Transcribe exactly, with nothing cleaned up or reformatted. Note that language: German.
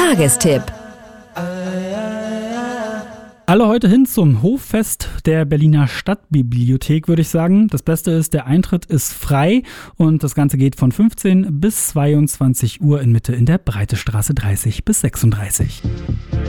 Tagestipp. Alle heute hin zum Hoffest der Berliner Stadtbibliothek, würde ich sagen. Das Beste ist, der Eintritt ist frei und das Ganze geht von fünfzehn bis zweiundzwanzig Uhr in Mitte in der Breitestraße dreißig bis sechsunddreißig.